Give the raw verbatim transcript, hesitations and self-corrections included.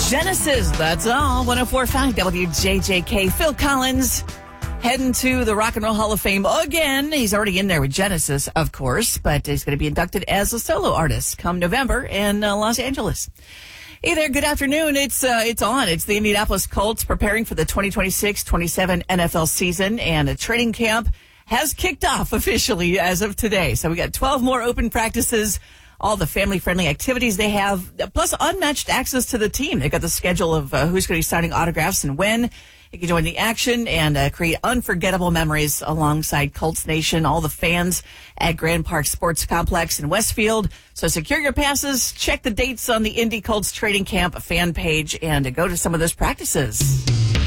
Genesis, that's all. one oh four point five W J J K. Phil Collins heading to the Rock and Roll Hall of Fame again. He's already in there with Genesis, of course, but he's going to be inducted as a solo artist come November in uh, Los Angeles. Hey there, good afternoon. It's uh, it's on. It's the Indianapolis Colts preparing for the twenty twenty-six twenty-seven N F L season, and a training camp has kicked off officially as of today. So we got twelve more open practices, all the family-friendly activities they have, plus unmatched access to the team. They've got the schedule of uh, who's going to be signing autographs and when. You can join the action and uh, create unforgettable memories alongside Colts Nation, all the fans at Grand Park Sports Complex in Westfield. So secure your passes, check the dates on the Indy Colts Training Camp fan page, and uh, go to some of those practices.